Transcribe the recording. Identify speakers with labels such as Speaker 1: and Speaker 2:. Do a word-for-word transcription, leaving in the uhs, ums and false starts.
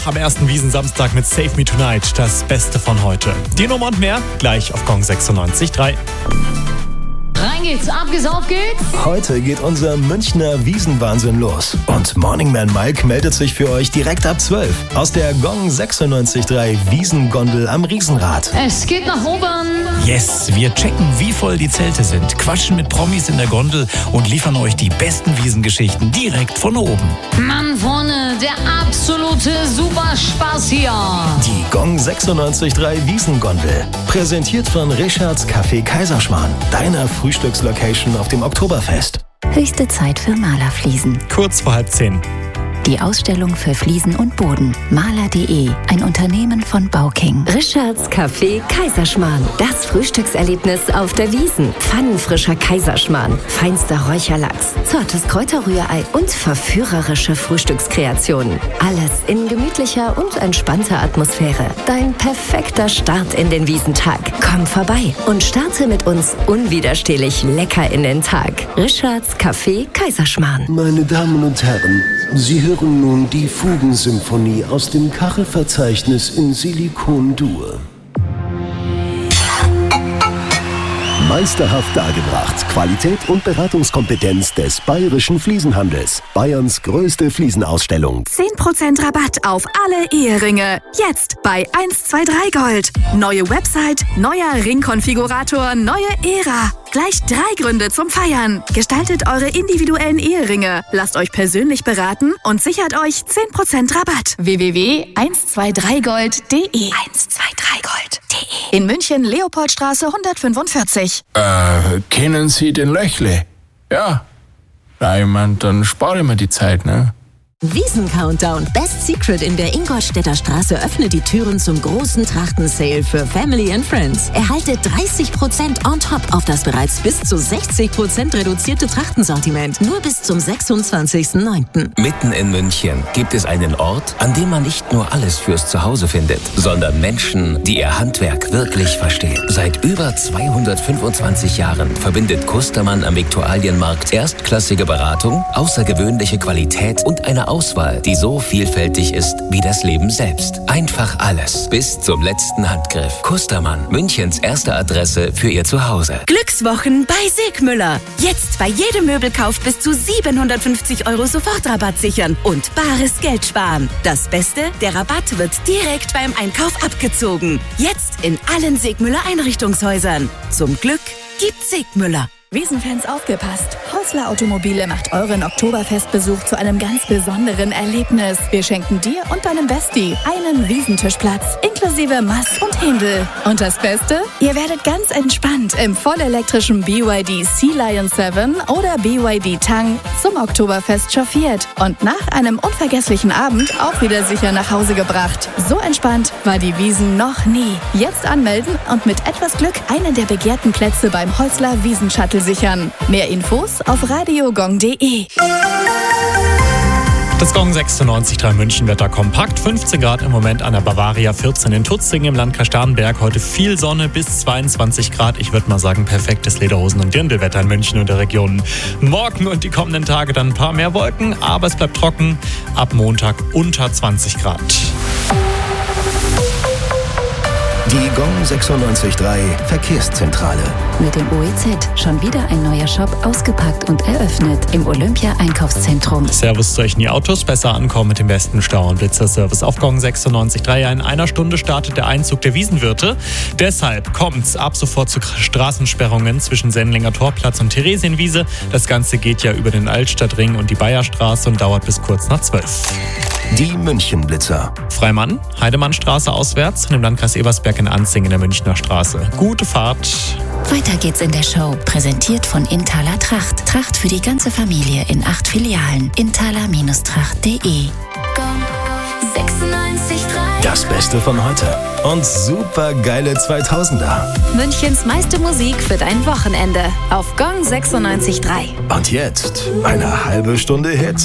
Speaker 1: Am ersten Wiesensamstag mit Save Me Tonight, das Beste von heute. Die Nummer und mehr gleich auf Gong sechsundneunzig Komma drei.
Speaker 2: Rein geht's, abgesaugt geht's.
Speaker 3: Heute geht unser Münchner Wiesenwahnsinn los. Und Morning Man Mike meldet sich für euch direkt ab zwölf aus der Gong sechsundneunzig Komma drei Wiesengondel am Riesenrad.
Speaker 2: Es geht nach oben.
Speaker 1: Yes, wir checken, wie voll die Zelte sind, quatschen mit Promis in der Gondel und liefern euch die besten Wiesengeschichten direkt von oben.
Speaker 2: Mann vorne, der absolute Superspaß hier.
Speaker 3: Die Gong sechsundneunzig Komma drei Wiesengondel. Präsentiert von Richards Café Kaiserschmarrn, deiner Frühstückslocation auf dem Oktoberfest.
Speaker 4: Höchste Zeit für Malerfliesen.
Speaker 1: Kurz vor halb zehn.
Speaker 4: Die Ausstellung für Fliesen und Boden. Maler Punkt de, ein Unternehmen von Bauking.
Speaker 5: Richards Café Kaiserschmarrn. Das Frühstückserlebnis auf der Wiesn. Pfannenfrischer Kaiserschmarrn, feinster Räucherlachs, zartes Kräuterrührei und verführerische Frühstückskreationen. Alles in gemütlicher und entspannter Atmosphäre. Dein perfekter Start in den Wiesentag. Komm vorbei und starte mit uns unwiderstehlich lecker in den Tag. Richards Café Kaiserschmarrn.
Speaker 6: Meine Damen und Herren, Sie hören nun die Fugensymphonie aus dem Kachelverzeichnis in Silikon-Dur. Meisterhaft dargebracht. Qualität und Beratungskompetenz des Bayerischen Fliesenhandels. Bayerns größte Fliesenausstellung.
Speaker 7: zehn Prozent Rabatt auf alle Eheringe. Jetzt bei eins zwei drei Gold. Neue Website, neuer Ringkonfigurator, neue Ära. Gleich drei Gründe zum Feiern. Gestaltet eure individuellen Eheringe. Lasst euch persönlich beraten und sichert euch zehn Prozent Rabatt. w w w punkt eins zwei drei gold punkt de eins zwei drei gold punkt de In München, Leopoldstraße hundertfünfundvierzig.
Speaker 8: Äh, kennen Sie den Löchle? Ja. Na, ich mein, dann spare ich mir die Zeit, ne?
Speaker 9: Wiesen-Countdown Best Secret in der Ingolstädter Straße öffnet die Türen zum großen Trachten-Sale für Family and Friends. Erhalte dreißig Prozent on top auf das bereits bis zu sechzig Prozent reduzierte Trachtensortiment. Nur bis zum sechsundzwanzigsten neunten
Speaker 10: Mitten in München gibt es einen Ort, an dem man nicht nur alles fürs Zuhause findet, sondern Menschen, die ihr Handwerk wirklich verstehen. Seit über zweihundertfünfundzwanzig Jahren verbindet Kustermann am Viktualienmarkt erstklassige Beratung, außergewöhnliche Qualität und eine Auswahl, die so vielfältig ist wie das Leben selbst. Einfach alles, bis zum letzten Handgriff. Kustermann, Münchens erste Adresse für Ihr Zuhause.
Speaker 7: Glückswochen bei Segmüller. Jetzt bei jedem Möbelkauf bis zu siebenhundertfünfzig Euro Sofortrabatt sichern und bares Geld sparen. Das Beste, der Rabatt wird direkt beim Einkauf abgezogen. Jetzt in allen Segmüller Einrichtungshäusern. Zum Glück gibt Segmüller. Wiesenfans aufgepasst! Häusler Automobile macht euren Oktoberfestbesuch zu einem ganz besonderen Erlebnis. Wir schenken dir und deinem Bestie einen Wiesentischplatz inklusive Maß und Händel. Und das Beste? Ihr werdet ganz entspannt im vollelektrischen B Y D Sea Lion sieben oder B Y D Tang zum Oktoberfest chauffiert und nach einem unvergesslichen Abend auch wieder sicher nach Hause gebracht. So entspannt war die Wiesn noch nie. Jetzt anmelden und mit etwas Glück einen der begehrten Plätze beim Häusler Wiesenshuttle sichern. Mehr Infos auf radiogong punkt de.
Speaker 1: Das Gong sechsundneunzig Komma drei Münchenwetter kompakt. fünfzehn Grad im Moment an der Bavaria, vierzehn in Tutzing im Landkreis Starnberg. Heute viel Sonne bis zweiundzwanzig Grad. Ich würde mal sagen, perfektes Lederhosen- und Dirndlwetter in München und der Region. Morgen und die kommenden Tage dann ein paar mehr Wolken, aber es bleibt trocken. Ab Montag unter zwanzig Grad.
Speaker 3: Die Gong sechsundneunzig Komma drei Verkehrszentrale.
Speaker 4: Mit dem O E Z schon wieder ein neuer Shop ausgepackt und eröffnet im Olympia-Einkaufszentrum.
Speaker 1: Servus zu euch in die Autos. Besser ankommen mit dem besten Stau- und Blitzerservice auf Gong sechsundneunzig Komma drei. In einer Stunde startet der Einzug der Wiesenwirte. Deshalb kommt's ab sofort zu Straßensperrungen zwischen Sendlinger Torplatz und Theresienwiese. Das Ganze geht ja über den Altstadtring und die Bayerstraße und dauert bis kurz nach zwölf.
Speaker 3: Die Münchenblitzer.
Speaker 1: Freimann, Heidemannstraße auswärts, im Landkreis Ebersberg in Anzing in der Münchner Straße. Gute Fahrt.
Speaker 4: Weiter geht's in der Show, präsentiert von Inthaler Tracht. Tracht für die ganze Familie in acht Filialen. inthaler Tracht punkt de.
Speaker 2: sechsundneunzig Komma drei.
Speaker 3: Das Beste von heute. Und super geile zweitausender.
Speaker 11: Münchens meiste Musik für dein Wochenende auf Gong sechsundneunzig Komma drei.
Speaker 3: Und jetzt eine halbe Stunde Hits.